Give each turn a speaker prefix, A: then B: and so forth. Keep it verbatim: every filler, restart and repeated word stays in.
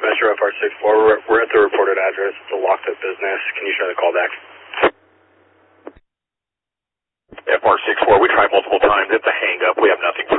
A: Metro F R six four. We're, we're at the reported address. It's a locked up business. Can you try the call back?
B: F R six four, we tried multiple times. It's a hang up. We have nothing.